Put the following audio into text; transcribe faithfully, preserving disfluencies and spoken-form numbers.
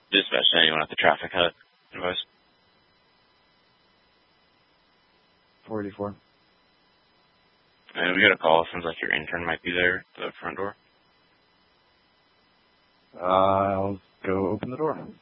Dispatch to anyone at the traffic hut. Advice. four eighty-four. And we got a call. Sounds like your intern might be there at the front door. Uh, I'll go open the door.